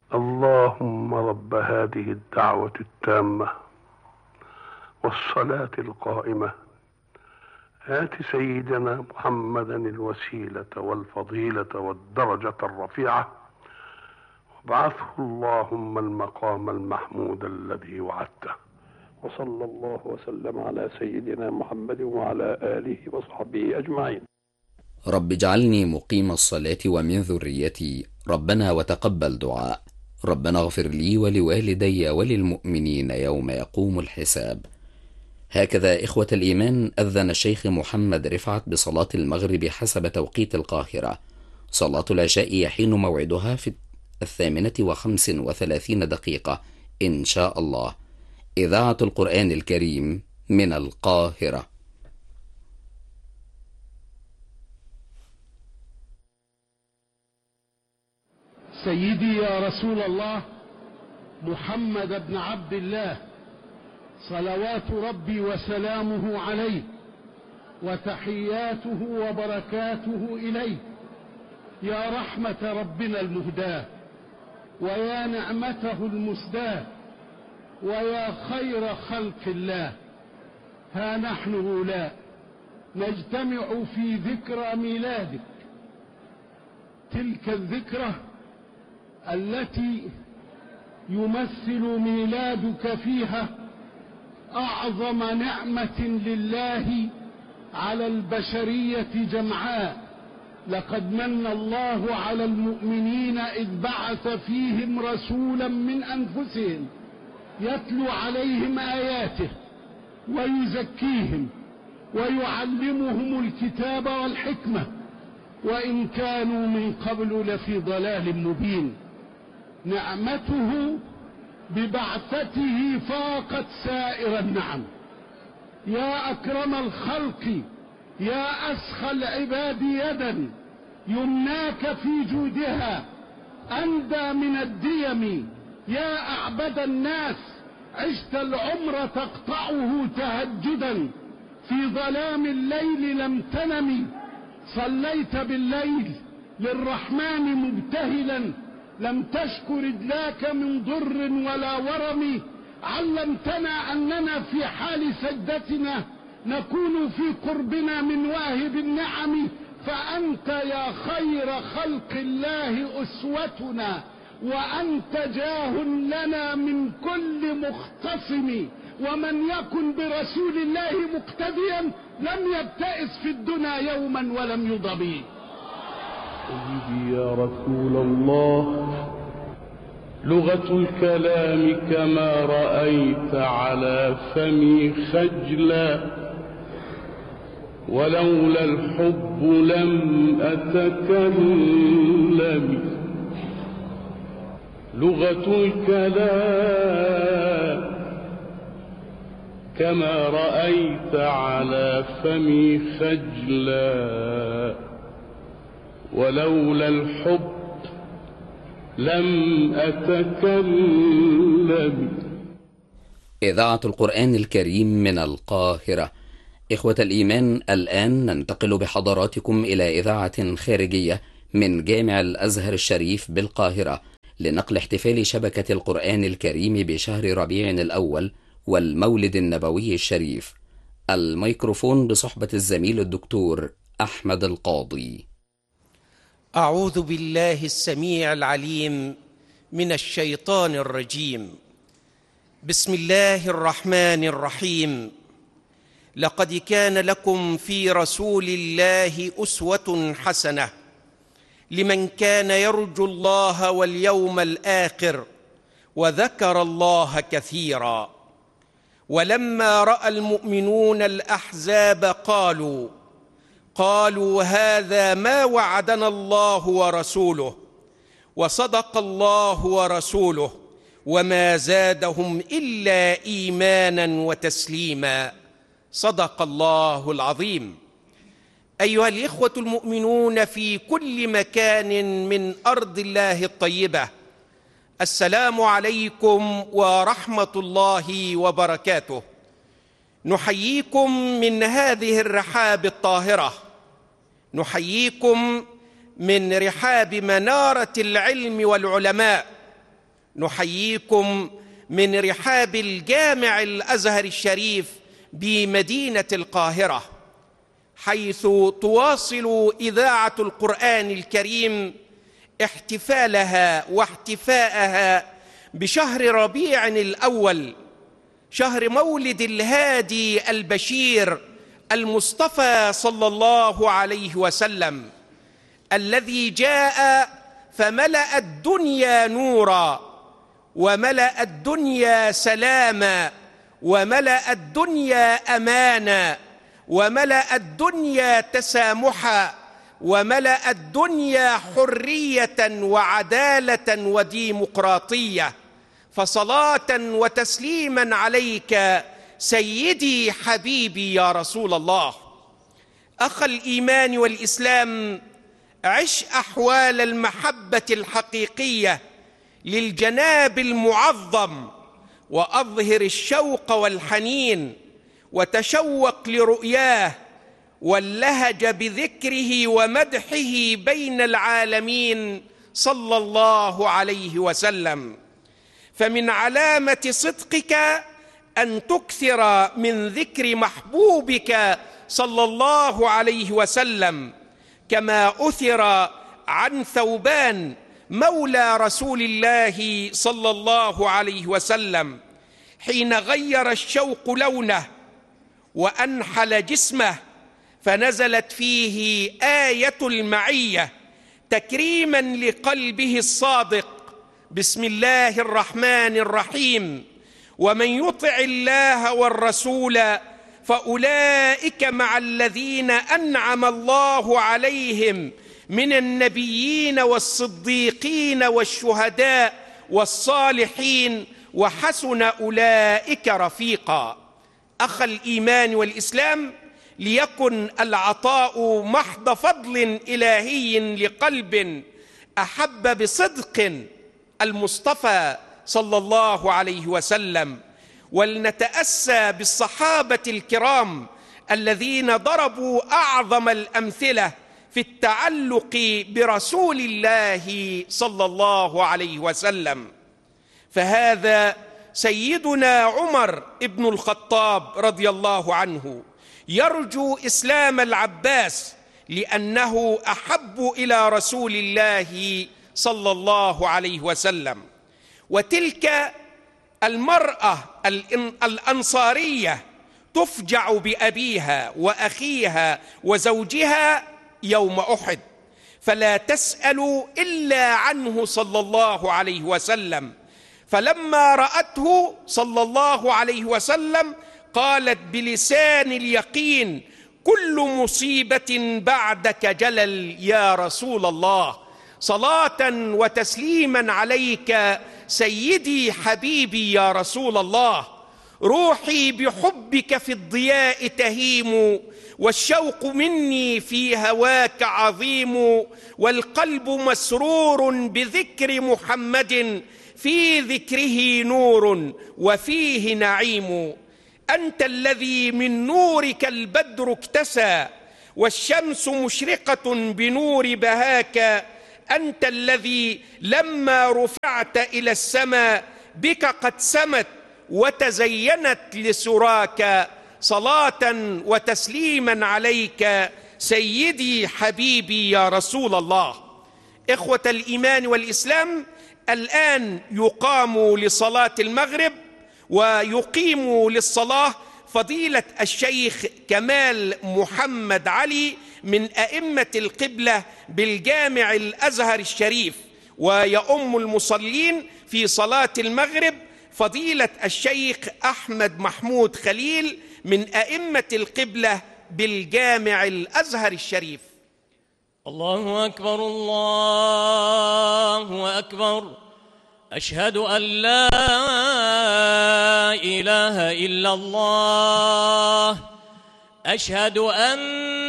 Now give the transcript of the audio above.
اللهم رب هذه الدعوة التامة والصلاة القائمة آت سيدنا محمدا الوسيلة والفضيلة والدرجة الرفيعة وابعثه اللهم المقام المحمود الذي وعدته. وصلى الله وسلم على سيدنا محمد وعلى آله وصحبه أجمعين. رب اجعلني مقيم الصلاة ومن ذريتي، ربنا وتقبل دعاء. ربنا اغفر لي ولوالدي وللمؤمنين يوم يقوم الحساب. هكذا إخوة الإيمان أذن الشيخ محمد رفعت بصلاة المغرب حسب توقيت القاهرة. صلاة العشاء يحين موعدها في 8:35 إن شاء الله. إذاعة القرآن الكريم من القاهرة. سيدي يا رسول الله محمد بن عبد الله، صلوات ربي وسلامه عليه وتحياته وبركاته إليه، يا رحمة ربنا المهداة ويا نعمته المسداة ويا خير خلق الله. ها نحن هؤلاء نجتمع في ذكرى ميلادك، تلك الذكرى التي يمثل ميلادك فيها أعظم نعمة لله على البشرية جمعاء. لقد من الله على المؤمنين إذ بعث فيهم رسولا من أنفسهم يتلو عليهم آياته ويزكيهم ويعلمهم الكتاب والحكمة وإن كانوا من قبل لفي ضلال مبين. نعمته ببعثته فاقت سائر النعم. يا أكرم الخلق، يا أسخى العباد يدا، يمناك في جودها أندى من الديم. يا أعبد الناس، عشت العمر تقطعه تهجدا، في ظلام الليل لم تنم، صليت بالليل للرحمن مبتهلا، لم تشك رجلاك من ضر ولا ورم. علمتنا أننا في حال سجدتنا نكون في قربنا من واهب النعم، فأنت يا خير خلق الله أسوتنا، وأنت جاه لنا من كل مختصم. ومن يكن برسول الله مقتديا لم يبتئس في الدنيا يوما ولم يضب. سيدي يا رسول الله، لغة الكلام كما رأيت على فمي خجلا، ولولا الحب لم أتكلم. لغة الكلام كما رأيت على فمي خجلا، ولولا الحب لم أتكلم. إذاعة القرآن الكريم من القاهرة. إخوة الإيمان، الآن ننتقل بحضراتكم إلى إذاعة خارجية من جامع الأزهر الشريف بالقاهرة لنقل احتفال شبكة القرآن الكريم بشهر ربيع الأول والمولد النبوي الشريف. الميكروفون بصحبة الزميل الدكتور أحمد القاضي. أعوذ بالله السميع العليم من الشيطان الرجيم. بسم الله الرحمن الرحيم. لقد كان لكم في رسول الله أسوة حسنة لمن كان يرجو الله واليوم الآخر وذكر الله كثيرا. ولما رأى المؤمنون الأحزاب قالوا هذا ما وعدنا الله ورسوله وصدق الله ورسوله وما زادهم إلا إيمانا وتسليما. صدق الله العظيم. أيها الإخوة المؤمنون في كل مكان من أرض الله الطيبة، السلام عليكم ورحمة الله وبركاته. نحييكم من هذه الرحاب الطاهرة، نحييكم من رحاب منارة العلم والعلماء، نحييكم من رحاب الجامع الأزهر الشريف بمدينة القاهرة، حيث تواصل إذاعة القرآن الكريم احتفالها واحتفاءها بشهر ربيع الأول، شهر مولد الهادي البشير المصطفى صلى الله عليه وسلم، الذي جاء فملأ الدنيا نورا، وملأ الدنيا سلاما، وملأ الدنيا أمانا، وملأ الدنيا تسامحا، وملأ الدنيا حرية وعدالة وديمقراطية. فصلاة وتسليما عليك سيدي حبيبي يا رسول الله. أخ الإيمان والإسلام، عش أحوال المحبة الحقيقية للجناب المعظم، وأظهر الشوق والحنين، وتشوق لرؤياه، واللهج بذكره ومدحه بين العالمين صلى الله عليه وسلم. فمن علامة صدقك أن تكثر من ذكر محبوبك صلى الله عليه وسلم، كما أثر عن ثوبان مولى رسول الله صلى الله عليه وسلم حين غير الشوق لونه وأنحل جسمه، فنزلت فيه آية المعية تكريما لقلبه الصادق: بسم الله الرحمن الرحيم، ومن يطع الله والرسول فأولئك مع الذين أنعم الله عليهم من النبيين والصديقين والشهداء والصالحين، وحسن أولئك رفيقا. أخ الإيمان والإسلام، ليكن العطاء محض فضل إلهي لقلب أحب بصدق المصطفى صلى الله عليه وسلم، ولنتأسى بالصحابة الكرام الذين ضربوا أعظم الأمثلة في التعلق برسول الله صلى الله عليه وسلم. فهذا سيدنا عمر بن الخطاب رضي الله عنه يرجو إسلام العباس لأنه أحب إلى رسول الله صلى الله عليه وسلم. وتلك المرأة الأنصارية تفجع بأبيها وأخيها وزوجها يوم أحد، فلا تسأل إلا عنه صلى الله عليه وسلم. فلما رأته صلى الله عليه وسلم قالت بلسان اليقين: كل مصيبة بعدك جلل يا رسول الله. صلاة وتسليما عليك سيدي حبيبي يا رسول الله. روحي بحبك في الضياء تهيم، والشوق مني في هواك عظيم، والقلب مسرور بذكر محمد، في ذكره نور وفيه نعيم. أنت الذي من نورك البدر اكتسى، والشمس مشرقة بنور بهاك. أنت الذي لما رفعت إلى السماء بك قد سمت وتزينت لسراك. صلاة وتسليما عليك سيدي حبيبي يا رسول الله. إخوة الإيمان والإسلام، الآن يقام لصلاة المغرب ويقيم للصلاة فضيلة الشيخ كمال محمد علي من أئمة القبلة بالجامع الأزهر الشريف، ويؤم المصلين في صلاة المغرب فضيلة الشيخ أحمد محمود خليل من أئمة القبلة بالجامع الأزهر الشريف. الله أكبر الله أكبر، أشهد أن لا إله إلا الله، أشهد أن